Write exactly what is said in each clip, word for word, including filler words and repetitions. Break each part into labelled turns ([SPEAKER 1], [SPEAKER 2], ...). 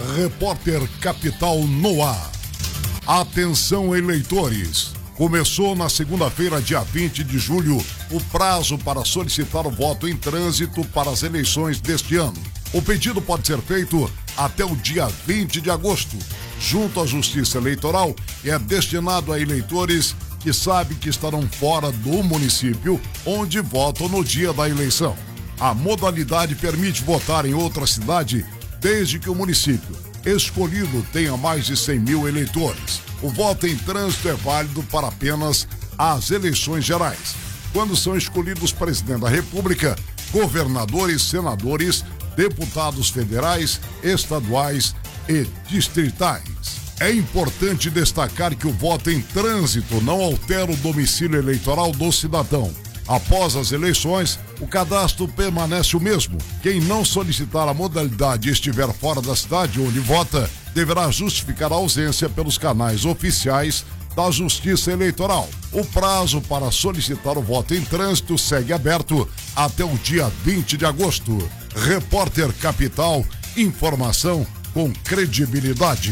[SPEAKER 1] Repórter Capital no ar. Atenção, eleitores. Começou na segunda-feira, dia vinte de julho, o prazo para solicitar o voto em trânsito para as eleições deste ano. O pedido pode ser feito até o dia vinte de agosto, junto à Justiça Eleitoral, e é destinado a eleitores que sabem que estarão fora do município onde votam no dia da eleição. A modalidade permite votar em outra cidade desde que o município escolhido tenha mais de cem mil eleitores. O voto em trânsito é válido para apenas as eleições gerais, quando são escolhidos presidente da República, governadores, senadores, deputados federais, estaduais e distritais. É importante destacar que o voto em trânsito não altera o domicílio eleitoral do cidadão. Após as eleições, o cadastro permanece o mesmo. Quem não solicitar a modalidade e estiver fora da cidade onde vota, deverá justificar a ausência pelos canais oficiais da Justiça Eleitoral. O prazo para solicitar o voto em trânsito segue aberto até o dia vinte de agosto. Repórter Capital, informação com credibilidade.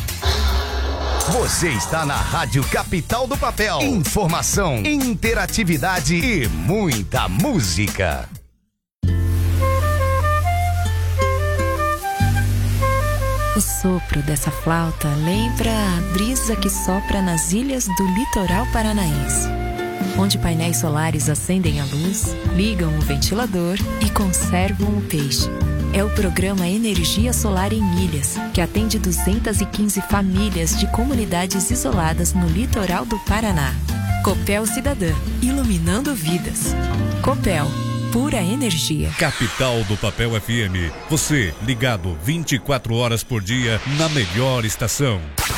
[SPEAKER 2] Você está na Rádio Capital do Papel. Informação, interatividade e muita música.
[SPEAKER 3] O sopro dessa flauta lembra a brisa que sopra nas ilhas do litoral paranaense, onde painéis solares acendem a luz, ligam o ventilador e conservam o peixe. É o programa Energia Solar em Ilhas, que atende duzentas e quinze famílias de comunidades isoladas no litoral do Paraná. Copel Cidadã, iluminando vidas. Copel, pura energia.
[SPEAKER 4] Capital do Papel F M, você ligado vinte e quatro horas por dia na melhor estação.